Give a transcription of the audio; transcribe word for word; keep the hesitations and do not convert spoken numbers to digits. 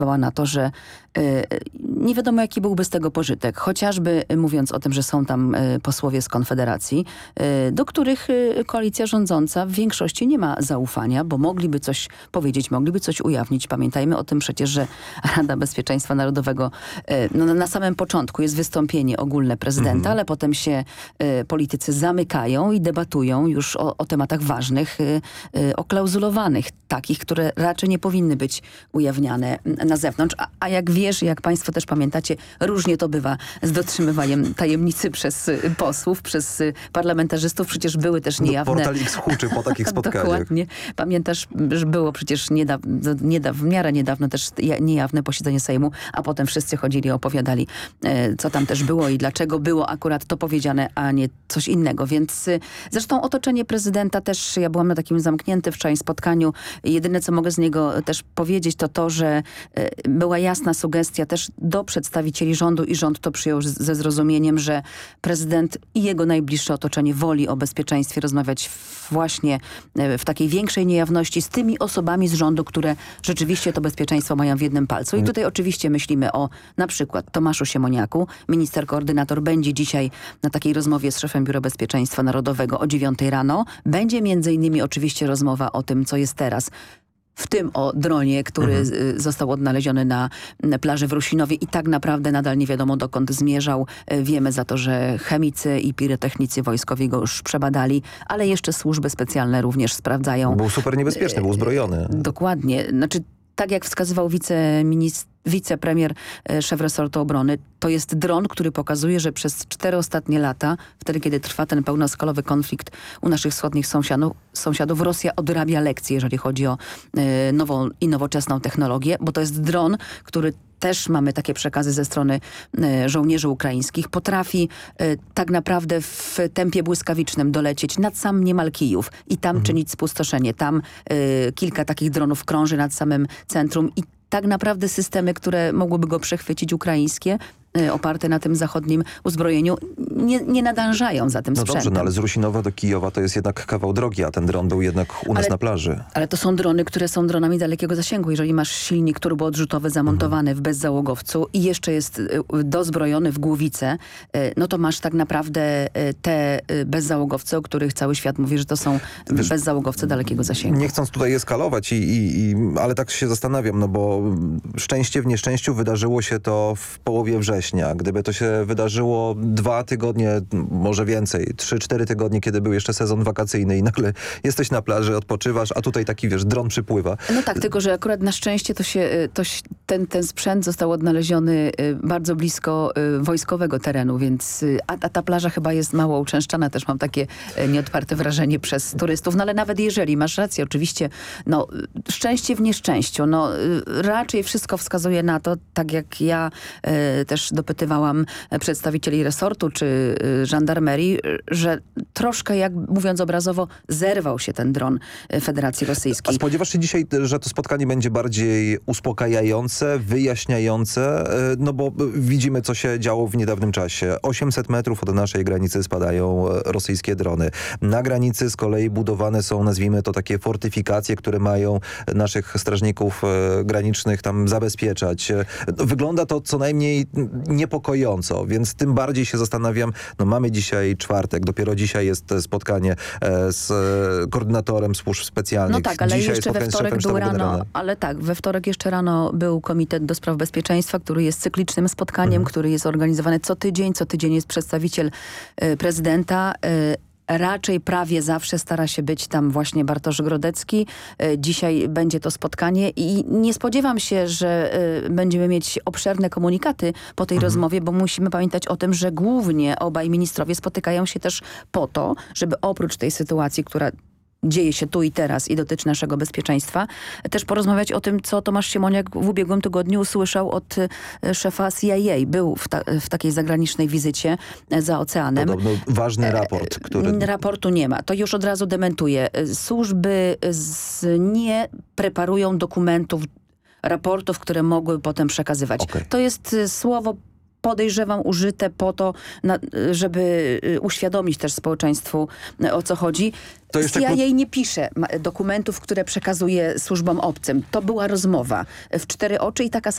na to, że y, nie wiadomo, jaki byłby z tego pożytek. Chociażby y, mówiąc o tym, że są tam y, posłowie z Konfederacji, y, do których y, koalicja rządząca w większości nie ma zaufania, bo mogliby coś powiedzieć, mogliby coś ujawnić. Pamiętajmy o tym przecież, że Rada Bezpieczeństwa Narodowego y, no, na samym początku jest wystąpienie ogólne prezydenta, mhm. ale potem się y, politycy zamykają i debatują już o, o tematach ważnych, y, y, oklauzulowanych, takich, które raczej nie powinny być ujawniane na zewnątrz. A, a jak wiesz, jak państwo też pamiętacie, różnie to bywa z dotrzymywaniem tajemnicy przez y, posłów, przez y, parlamentarzystów. Przecież były też niejawne... Portal X huczy po takich spotkaniach. Dokładnie. Pamiętasz, że było przecież niedaw, niedaw, w miarę niedawno też niejawne posiedzenie Sejmu, a potem wszyscy chodzili i opowiadali, y, co tam też było i dlaczego było akurat to powiedziane, a nie coś innego. Więc y, zresztą otoczenie prezydenta też, ja byłam na takim zamkniętym wczoraj spotkaniu. Jedyne, co mogę z niego też powiedzieć, to to, że y, była jasna sugestia też do przedstawicieli rządu i rząd to przyjął z, ze zrozumieniem, że prezydent i jego najbliższe otoczenie woli o bezpieczeństwie rozmawiać właśnie y, w takiej większej niejawności z tymi osobami z rządu, które rzeczywiście to bezpieczeństwo mają w jednym palcu. I tutaj oczywiście myślimy o na przykład Tomaszu Siemoniaku. Minister koordynator będzie dzisiaj na takiej rozmowie z szefem Biura Bezpieczeństwa Narodowego o dziewiątej rano. Będzie między innymi oczywiście rozmowa o tym, co jest teraz. W tym o dronie, który mhm. został odnaleziony na plaży w Rusinowie i tak naprawdę nadal nie wiadomo, dokąd zmierzał. Wiemy za to, że chemicy i pirotechnicy wojskowi go już przebadali, ale jeszcze służby specjalne również sprawdzają. Był super niebezpieczny, był uzbrojony. Dokładnie. Znaczy, tak jak wskazywał wiceminister, wicepremier, szef resortu obrony, to jest dron, który pokazuje, że przez cztery ostatnie lata, wtedy kiedy trwa ten pełnoskalowy konflikt u naszych wschodnich sąsiadów, sąsiadów Rosja odrabia lekcje, jeżeli chodzi o y, nową i nowoczesną technologię, bo to jest dron, który też mamy takie przekazy ze strony y, żołnierzy ukraińskich, potrafi y, tak naprawdę w tempie błyskawicznym dolecieć nad sam niemal Kijów i tam mhm. czynić spustoszenie. Tam y, kilka takich dronów krąży nad samym centrum i tak naprawdę systemy, które mogłyby go przechwycić, ukraińskie, y, oparte na tym zachodnim uzbrojeniu, nie, nie nadążają za tym no sprzętem. No dobrze, no ale z Rusinowa do Kijowa to jest jednak kawał drogi, a ten dron był jednak u nas ale, na plaży. Ale to są drony, które są dronami dalekiego zasięgu. Jeżeli masz silnik turboodrzutowy zamontowany mhm. w bezzałogowcu i jeszcze jest y, dozbrojony w głowicę, y, no to masz tak naprawdę y, te y, bezzałogowce, o których cały świat mówi, że to są Wiesz, bezzałogowce dalekiego zasięgu. Nie chcąc tutaj eskalować, i, i, i, ale tak się zastanawiam, no bo szczęście w nieszczęściu wydarzyło się to w połowie września. Gdyby to się wydarzyło dwa tygodnie, może więcej, trzy, cztery tygodnie, kiedy był jeszcze sezon wakacyjny i nagle jesteś na plaży, odpoczywasz, a tutaj taki, wiesz, dron przypływa. No tak, tylko że akurat na szczęście to się, to się, ten, ten sprzęt został odnaleziony bardzo blisko wojskowego terenu, więc a, a ta plaża chyba jest mało uczęszczana, też mam takie nieodparte wrażenie przez turystów, no ale nawet jeżeli, masz rację, oczywiście, no szczęście w nieszczęściu, no raczej wszystko wskazuje na to, tak jak ja e, też dopytywałam przedstawicieli resortu czy e, żandarmerii, że troszkę, jak mówiąc obrazowo, zerwał się ten dron Federacji Rosyjskiej. A spodziewasz się dzisiaj, że to spotkanie będzie bardziej uspokajające, wyjaśniające? No bo widzimy, co się działo w niedawnym czasie. osiemset metrów od naszej granicy spadają rosyjskie drony. Na granicy z kolei budowane są, nazwijmy to, takie fortyfikacje, które mają naszych strażników granicznych tam zabezpieczać. Wygląda to co najmniej niepokojąco, więc tym bardziej się zastanawiam, no mamy dzisiaj czwartek, dopiero dzisiaj jest spotkanie z koordynatorem służb specjalnych. No tak, ale dzisiaj jeszcze we wtorek był rano, generalne. ale tak, we wtorek jeszcze rano był Komitet do Spraw Bezpieczeństwa, który jest cyklicznym spotkaniem, mhm. który jest organizowany co tydzień, co tydzień jest przedstawiciel y, prezydenta, y, raczej prawie zawsze stara się być tam właśnie Bartosz Grodecki. Dzisiaj będzie to spotkanie i nie spodziewam się, że będziemy mieć obszerne komunikaty po tej mhm. rozmowie, bo musimy pamiętać o tym, że głównie obaj ministrowie spotykają się też po to, żeby oprócz tej sytuacji, która dzieje się tu i teraz i dotyczy naszego bezpieczeństwa, też porozmawiać o tym, co Tomasz Siemoniak w ubiegłym tygodniu usłyszał od szefa C I A. Był w, ta, w takiej zagranicznej wizycie za oceanem. Podobno ważny raport, który... Raportu nie ma. To już od razu dementuję. Służby z, nie preparują dokumentów, raportów, które mogły potem przekazywać. Okay. To jest słowo, podejrzewam, użyte po to, na, żeby uświadomić też społeczeństwu, o co chodzi. To C I A tak... nie pisze dokumentów, które przekazuje służbom obcym. To była rozmowa w cztery oczy i taka